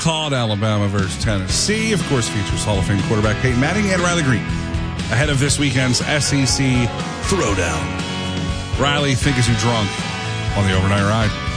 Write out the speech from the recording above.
called Alabama versus Tennessee. Of course, features Hall of Fame quarterback Peyton Manning and Riley Green ahead of this weekend's SEC Throwdown. Riley, think as you drunk on the overnight ride.